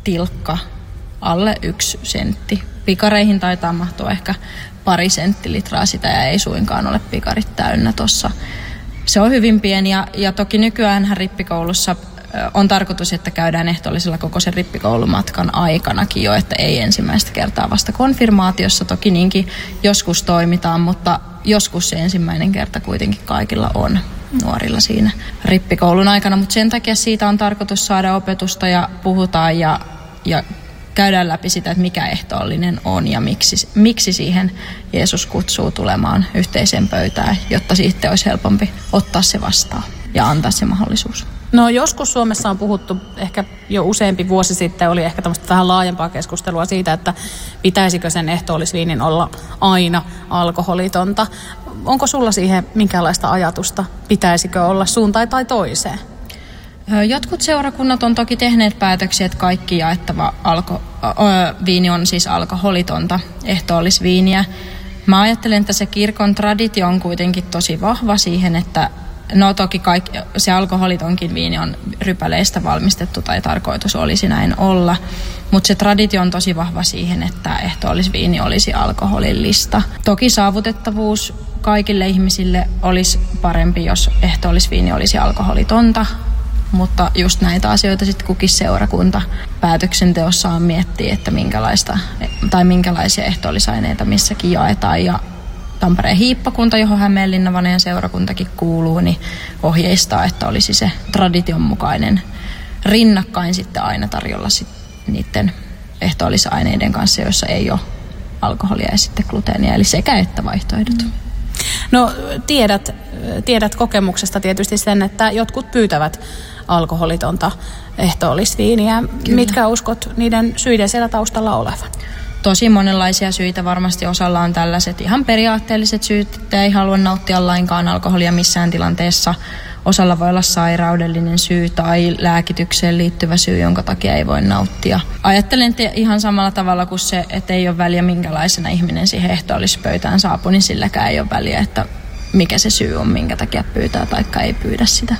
tilkka, alle 1 sentti. Pikareihin taitaa mahtua ehkä pari senttilitraa sitä ja ei suinkaan ole pikarit täynnä tuossa. Se on hyvin pieni ja toki nykyään rippikoulussa on tarkoitus, että käydään ehtoollisella koko sen rippikoulumatkan aikanakin jo, että ei ensimmäistä kertaa vasta konfirmaatiossa. Toki niinkin joskus toimitaan, mutta joskus se ensimmäinen kerta kuitenkin kaikilla on nuorilla siinä rippikoulun aikana. Mutta sen takia siitä on tarkoitus saada opetusta ja puhutaan ja käydään läpi sitä, että mikä ehtoollinen on ja miksi siihen Jeesus kutsuu tulemaan yhteiseen pöytään, jotta siitä olisi helpompi ottaa se vastaan ja antaa se mahdollisuus. No joskus Suomessa on puhuttu, ehkä jo useampi vuosi sitten oli ehkä tämmöistä vähän laajempaa keskustelua siitä, että pitäisikö sen ehtoollisviinin olla aina alkoholitonta. Onko sulla siihen minkäänlaista ajatusta, pitäisikö olla suuntaan tai toiseen? Jotkut seurakunnat on toki tehneet päätöksiä, että kaikki jaettava viini on siis alkoholitonta ehtoollisviiniä. Mä ajattelen, että se kirkon traditio on kuitenkin tosi vahva siihen, että no toki se alkoholitonkin viini on rypäleistä valmistettu tai tarkoitus olisi näin olla, mutta se traditio on tosi vahva siihen, että ehtoollisviini olisi alkoholillista. Toki saavutettavuus kaikille ihmisille olisi parempi, jos ehtoollisviini olisi alkoholitonta, mutta just näitä asioita sitten kukin seurakunta päätöksenteossaan miettii, että minkälaisia ehtoollisaineita missäkin jaetaan. Ja Tampereen hiippakunta, johon Hämeenlinna-Vanajan seurakuntakin kuuluu, niin ohjeistaa, että olisi se tradition mukainen rinnakkain sitten aina tarjolla niiden ehtoollisaineiden kanssa, joissa ei ole alkoholia ja sitten gluteenia, eli sekä että vaihtoehdot. No tiedät kokemuksesta tietysti sen, että jotkut pyytävät alkoholitonta ehtoollisviiniä. Kyllä. Mitkä uskot niiden syiden siellä taustalla olevan? Tosi monenlaisia syitä. Varmasti osalla on tällaiset ihan periaatteelliset syyt, että ei halua nauttia lainkaan alkoholia missään tilanteessa. Osalla voi olla sairaudellinen syy tai lääkitykseen liittyvä syy, jonka takia ei voi nauttia. Ajattelen ihan samalla tavalla kuin se, että ei ole väliä minkälaisena ihminen siihen ehtoollispöytään saapuu, niin silläkään ei ole väliä, että mikä se syy on, minkä takia pyytää tai ei pyydä sitä.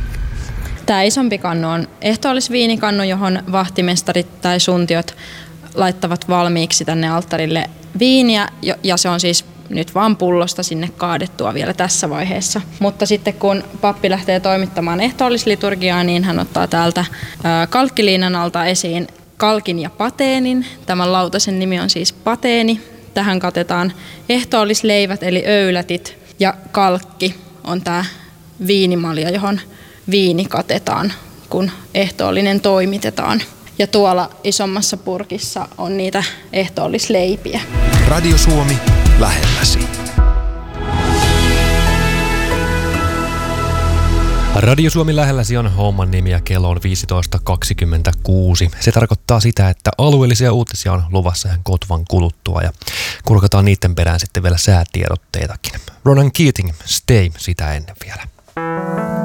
Tämä isompi kannu on ehtoollisviinikannu, johon vahtimestarit tai suntiot laittavat valmiiksi tänne alttarille viiniä, ja se on siis nyt vaan pullosta sinne kaadettua vielä tässä vaiheessa. Mutta sitten kun pappi lähtee toimittamaan ehtoollisliturgiaa, niin hän ottaa täältä kalkkiliinan alta esiin kalkin ja pateenin. Tämän lautasen nimi on siis pateeni. Tähän katetaan ehtoollisleivät eli öylätit, ja kalkki on tämä viinimalja, johon viini katetaan, kun ehtoollinen toimitetaan. Ja tuolla isommassa purkissa on niitä ehtoollisleipiä. Radio Suomi lähelläsi. Radio Suomi lähelläsi on homman nimi ja kello on 15.26. Se tarkoittaa sitä, että alueellisia uutisia on luvassa ihan kotvan kuluttua ja kurkataan niiden perään sitten vielä säätiedotteitakin. Ronan Keating, Stay sitä ennen vielä.